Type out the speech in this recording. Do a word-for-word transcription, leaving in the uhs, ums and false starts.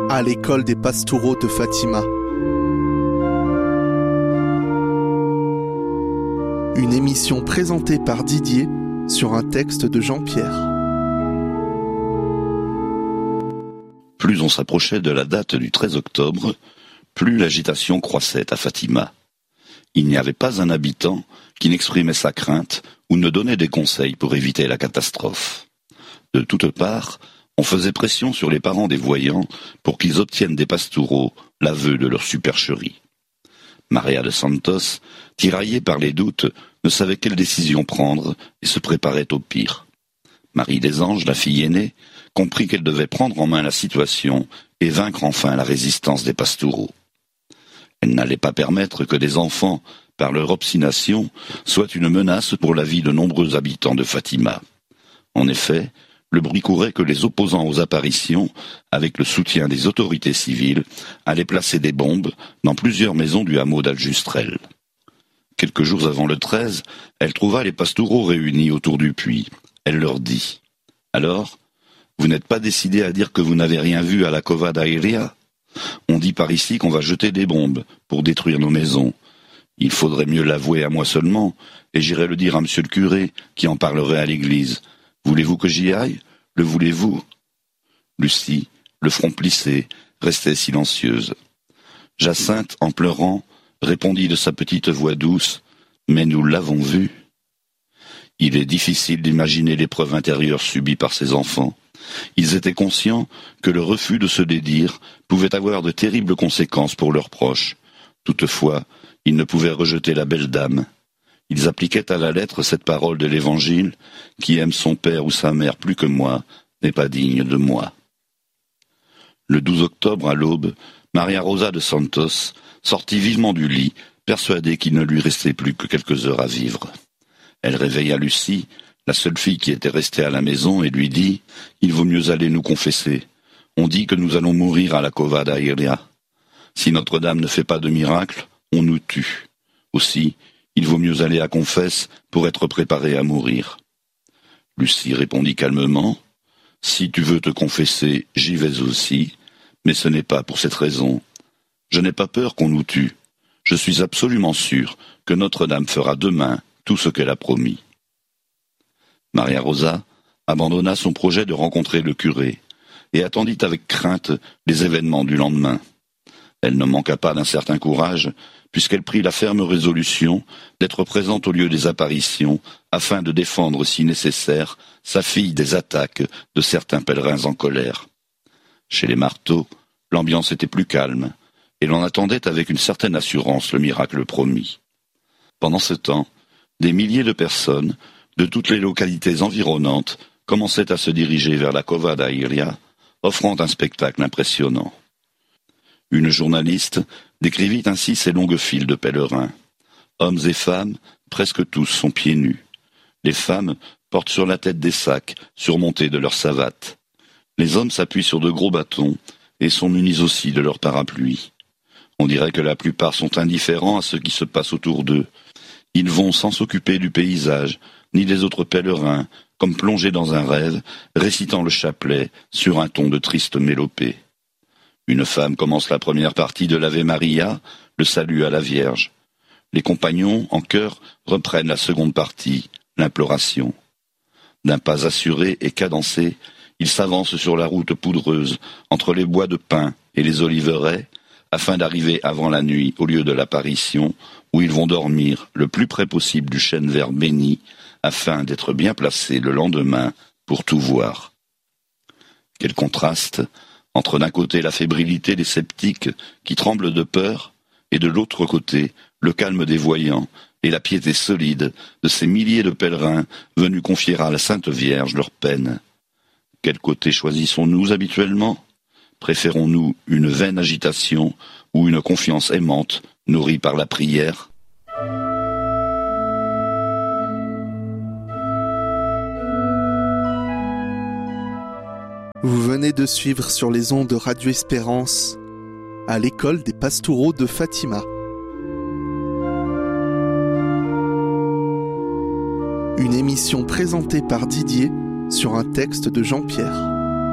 à l'école des Pastoureaux de Fatima. Une émission présentée par Didier sur un texte de Jean-Pierre. Plus on s'approchait de la date du treize octobre, plus l'agitation croissait à Fatima. Il n'y avait pas un habitant qui n'exprimait sa crainte ou ne donnait des conseils pour éviter la catastrophe. De toutes parts, on faisait pression sur les parents des voyants pour qu'ils obtiennent des pastoureaux l'aveu de leur supercherie. Maria de Santos, tiraillée par les doutes, ne savait quelle décision prendre et se préparait au pire. Marie des Anges, la fille aînée, comprit qu'elle devait prendre en main la situation et vaincre enfin la résistance des pastoureaux. Elle n'allait pas permettre que des enfants, par leur obstination, soient une menace pour la vie de nombreux habitants de Fatima. En effet, le bruit courait que les opposants aux apparitions, avec le soutien des autorités civiles, allaient placer des bombes dans plusieurs maisons du hameau d'Aljustrel. Quelques jours avant le treize, elle trouva les pastoureaux réunis autour du puits. Elle leur dit « Alors, vous n'êtes pas décidés à dire que vous n'avez rien vu à la Cova d'Airia ? On dit par ici qu'on va jeter des bombes pour détruire nos maisons. Il faudrait mieux l'avouer à moi seulement, et j'irai le dire à monsieur le curé, qui en parlerait à l'église. Voulez-vous que j'y aille ? Le voulez-vous » Lucie, le front plissé, restait silencieuse. Jacinthe, en pleurant, répondit de sa petite voix douce « Mais nous l'avons vu ». Il est difficile d'imaginer l'épreuve intérieure subie par ces enfants. Ils étaient conscients que le refus de se dédire pouvait avoir de terribles conséquences pour leurs proches. Toutefois, ils ne pouvaient rejeter la belle dame. Ils appliquaient à la lettre cette parole de l'Évangile « Qui aime son père ou sa mère plus que moi n'est pas digne de moi ». Le douze octobre, à l'aube, Maria Rosa de Santos sortit vivement du lit, persuadée qu'il ne lui restait plus que quelques heures à vivre. Elle réveilla Lucie, la seule fille qui était restée à la maison, et lui dit « Il vaut mieux aller nous confesser. On dit que nous allons mourir à la Cova d'Airia. Si Notre-Dame ne fait pas de miracle, on nous tue. Aussi, il vaut mieux aller à confesse pour être préparé à mourir. » Lucie répondit calmement « Si tu veux te confesser, j'y vais aussi, mais ce n'est pas pour cette raison. Je n'ai pas peur qu'on nous tue. Je suis absolument sûr que Notre-Dame fera demain tout ce qu'elle a promis. » Maria Rosa abandonna son projet de rencontrer le curé et attendit avec crainte les événements du lendemain. Elle ne manqua pas d'un certain courage, puisqu'elle prit la ferme résolution d'être présente au lieu des apparitions, afin de défendre, si nécessaire, sa fille des attaques de certains pèlerins en colère. Chez les Marteaux, l'ambiance était plus calme, et l'on attendait avec une certaine assurance le miracle promis. Pendant ce temps, des milliers de personnes, de toutes les localités environnantes, commençaient à se diriger vers la Cova d'Airia, offrant un spectacle impressionnant. Une journaliste décrivit ainsi ces longues files de pèlerins. Hommes et femmes, presque tous sont pieds nus. Les femmes portent sur la tête des sacs surmontés de leurs savates. Les hommes s'appuient sur de gros bâtons et sont munis aussi de leurs parapluies. On dirait que la plupart sont indifférents à ce qui se passe autour d'eux. Ils vont sans s'occuper du paysage, ni des autres pèlerins, comme plongés dans un rêve, récitant le chapelet sur un ton de triste mélopée. Une femme commence la première partie de l'Ave Maria, le salut à la Vierge. Les compagnons, en chœur, reprennent la seconde partie, l'imploration. D'un pas assuré et cadencé, ils s'avancent sur la route poudreuse, entre les bois de pin et les oliveraies, afin d'arriver avant la nuit au lieu de l'apparition, où ils vont dormir le plus près possible du chêne vert béni, afin d'être bien placés le lendemain pour tout voir. Quel contraste entre d'un côté la fébrilité des sceptiques qui tremblent de peur, et de l'autre côté le calme des voyants et la piété solide de ces milliers de pèlerins venus confier à la Sainte Vierge leur peine. Quel côté choisissons-nous habituellement ? Préférons-nous une vaine agitation ou une confiance aimante nourrie par la prière ? Vous venez de suivre sur les ondes de Radio Espérance à l'école des Pastoureaux de Fatima. Une émission présentée par Didier sur un texte de Jean-Pierre.